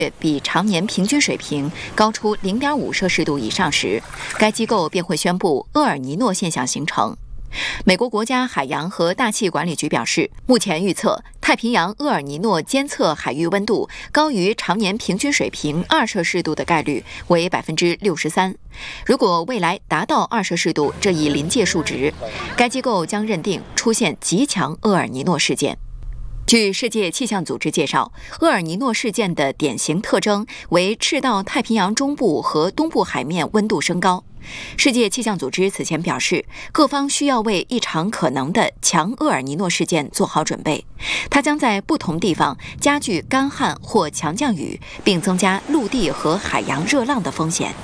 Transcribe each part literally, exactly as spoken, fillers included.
比常年平均水平高出 零点五摄氏度以上时，该机构便会宣布厄尔尼诺现象形成。美国国家海洋和大气管理局表示，目前预测太平洋厄尔尼诺监测海域温度高于常年平均水平二摄氏度的概率为 百分之六十三。如果未来达到二摄氏度这一临界数值，该机构将认定出现极强厄尔尼诺事件。据世界气象组织介绍，厄尔尼诺事件的典型特征为赤道太平洋中部和东部海面温度升高。世界气象组织此前表示，各方需要为一场可能的强厄尔尼诺事件做好准备，它将在不同地方加剧干旱或强降雨，并增加陆地和海洋热浪的风险。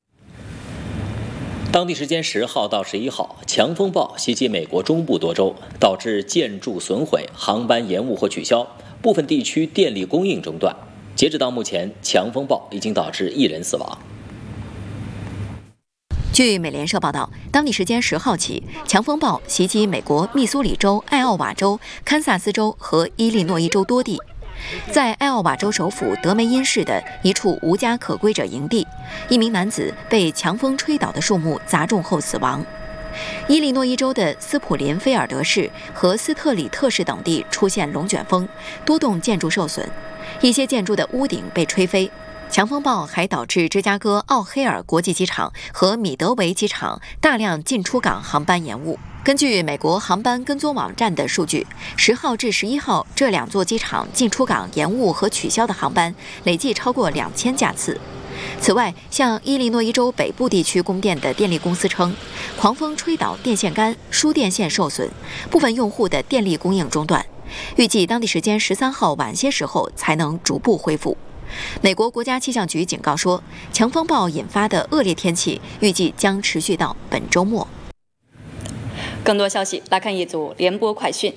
当地时间十号到十一号，强风暴袭击美国中部多州，导致建筑损毁、航班延误或取消，部分地区电力供应中断。截止到目前，强风暴已经导致一人死亡。 据美联社报道，当地时间十号起，强风暴袭击美国密苏里州、艾奥瓦州、堪萨斯州和伊利诺伊州多地。在艾奥瓦州首府德梅因市的一处无家可归者营地，一名男子被强风吹倒的树木砸中后死亡。伊利诺伊州的斯普林菲尔德市和斯特里特市等地出现龙卷风，多栋建筑受损，一些建筑的屋顶被吹飞。强风暴还导致芝加哥奥黑尔国际机场和米德维机场大量进出港航班延误。根据美国航班跟踪网站的数据，十号至十一号这两座机场进出港延误和取消的航班累计超过两千架次。此外，向伊利诺伊州北部地区供电的电力公司称，狂风吹倒电线杆，输电线受损，部分用户的电力供应中断，预计当地时间十三号晚些时候才能逐步恢复。美国国家气象局警告说，强风暴引发的恶劣天气预计将持续到本周末。 更多消息来看一组联播快讯。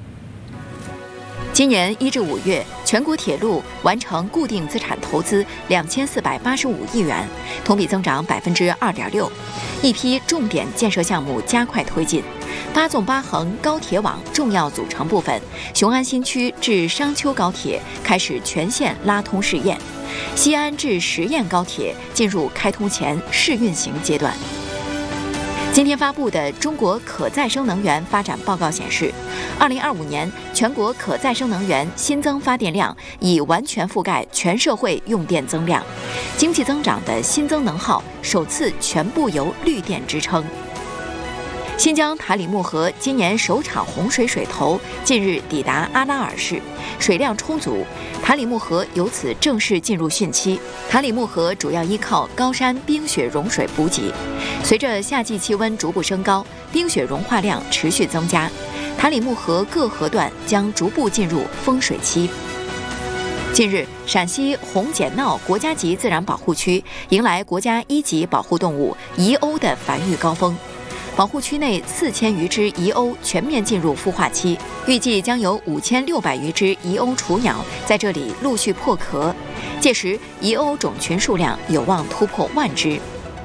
今年一至五月，全国铁路完成固定资产投资两千四百八十五亿元，同比增长百分之二点六。一批重点建设项目加快推进。八纵八横高铁网重要组成部分雄安新区至商丘高铁开始全线拉通试验，西安至十堰高铁进入开通前试运行阶段。今天发布的《中国可再生能源发展报告》显示，二零二五年全国可再生能源新增发电量已完全覆盖全社会用电增量，经济增长的新增能耗首次全部由绿电支撑。新疆塔里木河今年首场洪水水头近日抵达阿拉尔市，水量充足，塔里木河由此正式进入汛期。塔里木河主要依靠高山冰雪融水补给，随着夏季气温逐步升高，冰雪融化量持续增加，塔里木河各河段将逐步进入丰水期。近日，陕西红剪淖国家级自然保护区迎来国家一级保护动物遗鸥的繁育高峰。保护区内四千余只遗鸥全面进入孵化期，预计将有五千六百余只遗鸥雏鸟在这里陆续破壳，届时遗鸥种群数量有望突破万只。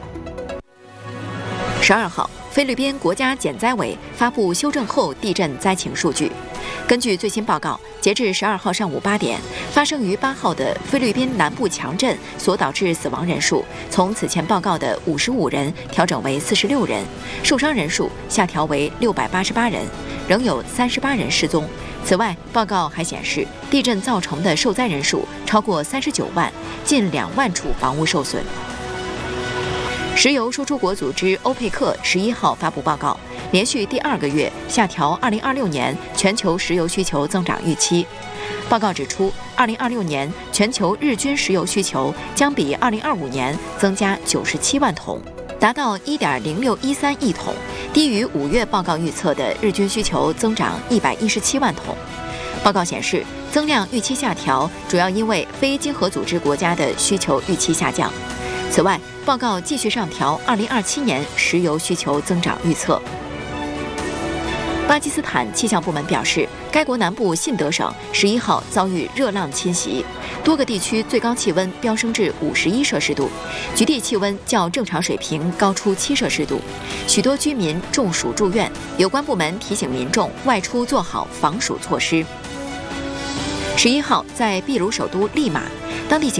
十二号，菲律宾国家减灾委发布修正后地震灾情数据。根据最新报告，截至十二号上午八点，发生于八号的菲律宾南部强震所导致死亡人数从此前报告的五十五人调整为四十六人，受伤人数下调为六百八十八人，仍有三十八人失踪。此外，报告还显示，地震造成的受灾人数超过三十九万，近两万处房屋受损。石油输出国组织欧佩克十一号发布报告，连续第二个月下调二零二六年全球石油需求增长预期。报告指出，二零二六年全球日均石油需求将比二零二五年增加九十七万桶，达到一点零六一三亿桶，低于五月报告预测的日均需求增长一百一十七万桶。报告显示，增量预期下调主要因为非经合组织国家的需求预期下降。此外，报告继续上调二零二七年石油需求增长预测。巴基斯坦气象部门表示，该国南部信德省十一号遭遇热浪侵袭，多个地区最高气温飙升至五十一摄氏度，局地气温较正常水平高出七摄氏度，许多居民中暑住院。有关部门提醒民众外出做好防暑措施。十一号，在秘鲁首都利马，当地警